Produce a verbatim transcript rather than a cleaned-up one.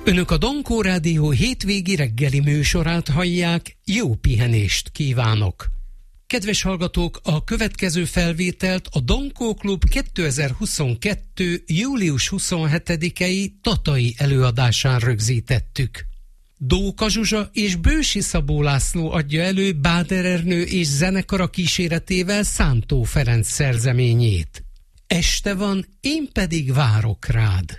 Önök a Dankó Rádió hétvégi reggeli műsorát hallják, jó pihenést kívánok! Kedves hallgatók, a következő felvételt a Dankó Klub kétezer-huszonkettő. július huszonhetedikei tatai előadásán rögzítettük. Dóka Zsuzsa és Bősi Szabó László adja elő Báder Ernő és zenekara kíséretével Szántó Ferenc szerzeményét. Este van, én pedig várok rád.